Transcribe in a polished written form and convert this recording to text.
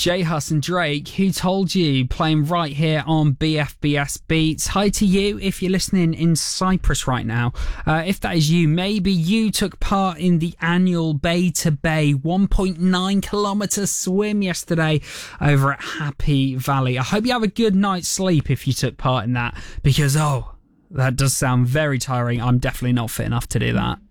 J Hus and Drake, Who Told You, playing right here on BFBS Beats. Hi to you if you're listening in Cyprus right now. If that is you, maybe you took part in the annual Bay to Bay 1.9 kilometre swim yesterday over at Happy Valley. I hope you have a good night's sleep if you took part in that, because that does sound very tiring. I'm definitely not fit enough to do that.